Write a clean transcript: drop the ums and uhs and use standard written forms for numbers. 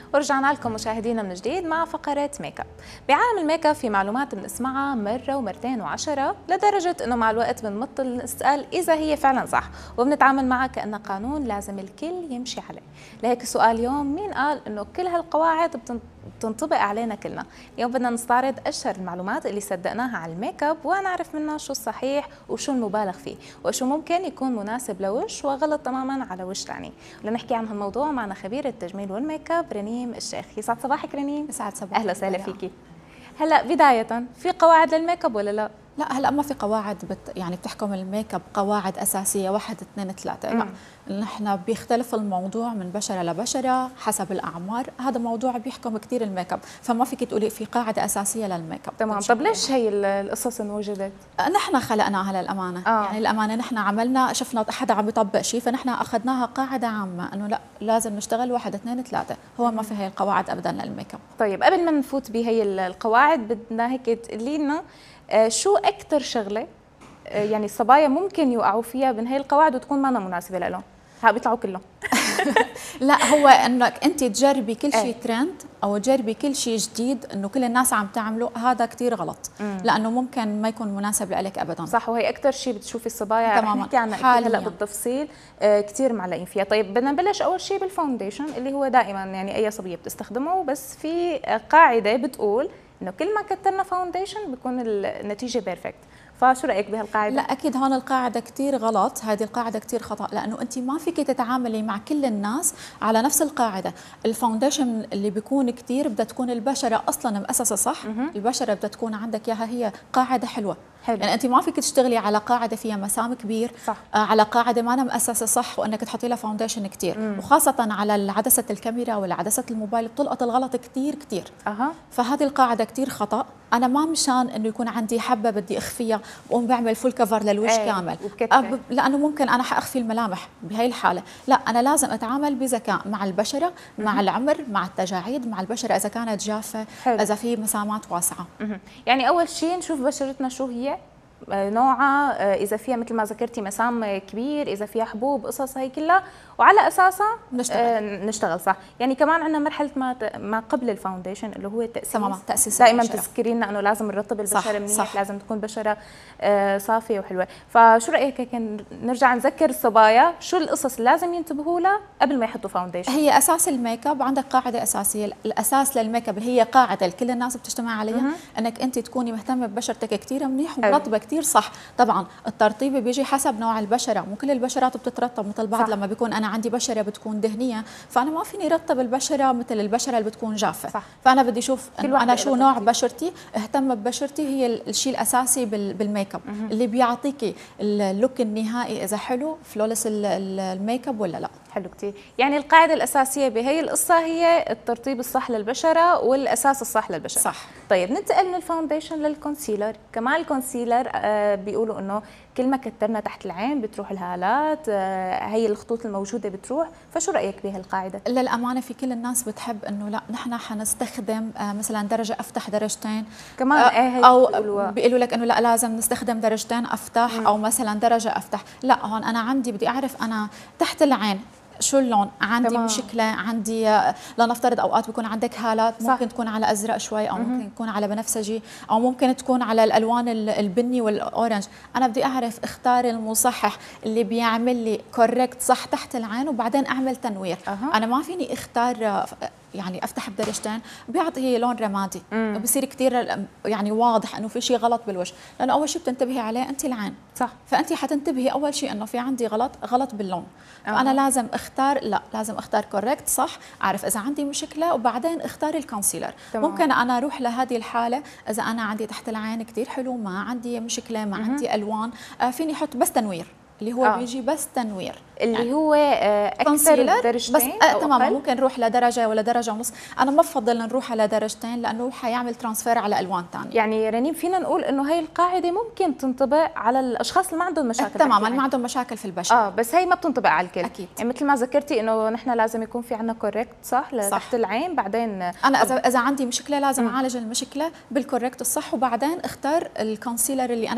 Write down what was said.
ورجعنا لكم مشاهدينا من جديد مع فقرة ميك اب. بعالم الميك اب في معلومات بنسمعها مرة ومرتين وعشرة، لدرجة انه مع الوقت بنبطل نسأل اذا هي فعلا صح، وبنتعامل معها كأنها قانون لازم الكل يمشي عليه. لهيك سؤال اليوم، مين قال انه كل هالقواعد بتنطبق علينا كلنا؟ اليوم بدنا نستعرض اشهر المعلومات اللي صدقناها على الميك اب، ونعرف منها شو الصحيح وشو المبالغ فيه، وشو ممكن يكون مناسب لوش وغلط تماما على وش ثاني. ولنحكي عن هالموضوع معنا خبيرة التجميل والميك اب رنيم الشيخ. يسعد صباحك رنيم. يسعد صباحك. اهلا وسهلا فيكي. هلا بداية، في قواعد للميك اب ولا لا؟ لا هلا ما في قواعد يعني بتحكم الميك اب قواعد اساسيه 1 2 3 لا، نحن بيختلف الموضوع من بشره لبشره حسب الاعمار، هذا موضوع بيحكم كثير الميك اب، فما فيك تقولي في قاعده اساسيه للميك اب. تمام. طب ليش هي القصص انوجدت؟ نحن خلقناها للامانه، يعني الامانه نحن عملنا، شفنا حدا عم يطبق شيء فنحن اخذناها قاعده عامه انه لا لازم نشتغل 1 2 3، هو ما في هي القواعد ابدا للميك اب. طيب قبل ما نفوت بهي القواعد بدنا هيك تقولي لنا شو أكثر شغلة يعني الصبايا ممكن يوقعوا فيها من هي القواعد وتكون ما مناسبة لهم؟ ها بيطلعوا كلهم. لا هو انك انت تجربي كل شيء ترند او تجربي كل شيء جديد انه كل الناس عم تعمله، هذا كثير غلط، لانه ممكن ما يكون مناسب لك ابدا. صح، وهي اكثر شيء بتشوفي الصبايا رح نحكي عنها هلا بالتفصيل كثير معلقين فيها. طيب بدنا نبلش اول شيء بالفاونديشن اللي هو دائما يعني اي صبيه بتستخدمه، بس في قاعده بتقول انه كل ما كترنا فاونديشن بيكون النتيجه بيرفكت، فشو رايك بهالقاعده؟ لا اكيد هون القاعده كثير غلط، هذه القاعده كثير خطا، لانه انت ما فيك تتعاملي مع كل الناس على نفس القاعده. الفاونديشن اللي بيكون كثير بدها تكون البشره اصلا مؤسسه صح، البشره بدها تكون عندك اياها هي قاعده حلوه. يعني انت ما فيك تشتغلي على قاعده فيها مسام كبير صح. على قاعده ما مؤسسه صح وانك تحطي لها فاونديشن كثير، وخاصه على عدسه الكاميرا ولا عدسه الموبايل بتلقط الغلط كثير كثير. فهذه القاعده كثير خطا. انا ما مشان انه يكون عندي حبه بدي اخفيها بقوم بعمل فول كفر للوجه كامل، لانه ممكن انا حاخفي الملامح بهي الحاله. لا انا لازم اتعامل بذكاء مع البشره، مع العمر، مع التجاعيد، مع البشره اذا كانت جافه، اذا في مسامات واسعه. يعني اول شيء نشوف بشرتنا شو هي نوعها، اذا فيها مثل ما ذكرتي مسام كبير، اذا فيها حبوب، قصص هي كلها، وعلى اساسها نشتغل صح. يعني كمان عندنا مرحله ما قبل الفاونديشن اللي هو التاسيس. تمام، تاسيس دائما تذكري لنا انه لازم نرطب البشره منيح، صح. لازم تكون بشره صافيه وحلوه. فشو رايك هيك نرجع نذكر الصبايا شو القصص اللي لازم ينتبهوا لها قبل ما يحطوا فاونديشن؟ هي اساس الميك اب، عندك قاعده اساسيه، الاساس للميك اب هي قاعده كل الناس بتجتمع عليها، انك انت تكوني مهتمه ببشرتك كثير منيح ومرطبه كثير صح. طبعا الترطيب بيجي حسب نوع البشره، مو كل البشرات بتترطب مثل بعض. لما بيكون انا عندي بشره بتكون دهنيه، فانا ما فيني رطب البشره مثل البشره اللي بتكون جافه، صح. فانا بدي اشوف انا شو نوع بشرتي، اهتم ببشرتي، هي الشيء الاساسي بالميك اب اللي بيعطيكي اللوك النهائي اذا حلو فلولس الميك اب ولا لا. حلو كثير. يعني القاعده الاساسيه بهي القصه هي الترطيب الصح للبشره والاساس الصح للبشره، صح. طيب ننتقل من الفاونديشن للكونسيلر. كمان الكونسيلر بيقولوا انه كل ما كترنا تحت العين بتروح الهالات، هي الخطوط الموجوده بتروح، فشو رايك بهالقاعده؟ للامانه في كل الناس بتحب انه لا نحن حنستخدم مثلا درجه افتح درجتين كمان، او بيقولوا لك انه لا لازم نستخدم درجتين افتح او مثلا درجه افتح. لا هون انا عندي بدي اعرف انا تحت العين شو اللون، عندي تمام. مشكله عندي لنفترض اوقات بيكون عندك هالات، ممكن صح. تكون على ازرق شوي، او ممكن تكون على بنفسجي، او ممكن تكون على الالوان البني والاورنج. انا بدي اعرف اختار المصحح اللي بيعمل لي كوريكت صح تحت العين وبعدين اعمل تنوير. انا ما فيني اختار يعني افتح بدرجتين بيعطي لون رمادي، بصير كثير يعني واضح انه في شيء غلط بالوجه، لانه اول شيء بتنتبهي عليه انت العين، صح. فانت حتنتبهي اول شيء انه في عندي غلط باللون. فانا لازم اختار، لا لازم اختار كوريكت صح، اعرف اذا عندي مشكله وبعدين اختار الكونسيلر. ممكن انا اروح لهذه الحاله اذا انا عندي تحت العين كثير حلو، ما عندي مشكله، ما عندي الوان، فيني احط بس تنوير اللي هو بيجي بس تنوير، اللي يعني هو اكثر درجتين بس تماما. ممكن نروح لدرجه ولا درجه ونص، انا ما بفضل نروح على درجتين لانه حيعمل ترانسفير على الوان ثانيه. يعني رنيم فينا نقول انه هي القاعده ممكن تنطبق على الاشخاص اللي ما عندهم مشاكل تماما، اللي ما عندهم مشاكل في البشره، بس هي ما بتنطبق على الكل اكيد. يعني مثل ما ذكرتي انه نحن لازم يكون في عندنا كوريكت صح لتحت العين، بعدين انا اذا عندي مشكله لازم اعالج المشكله بالكوريكت الصح، وبعدين اختار الكونسيلر اللي انا